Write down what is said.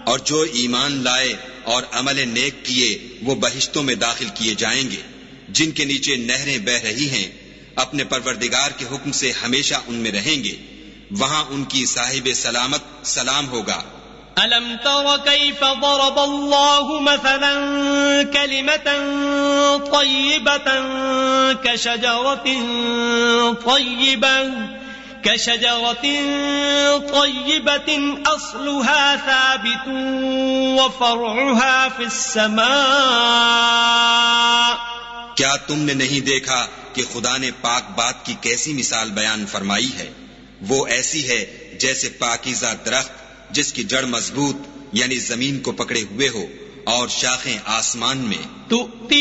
और जो ईमान लाए और अमल नेक किए वो बहिश्तों में दाखिल किए जाएंगे, जिनके नीचे नहरें बह रही हैं। अपने परवरदिगार के हुक्म से हमेशा उनमें रहेंगे। वहां उनकी साहिब सलामत सलाम होगा। अलम तरा कैफ ضرب अल्लाहु मसलन कलिमतन तय्यबतन कशजरतिन तय्यबतिन अस्लुहा साबितुन व फरउहा फिस्समा। क्या तुमने नहीं देखा कि खुदा ने पाक बात की कैसी मिसाल बयान फरमाई है? वो ऐसी है जैसे पाकीज़ा दरख्त जिसकी जड़ मजबूत यानी जमीन को पकड़े हुए हो और शाखें आसमान में।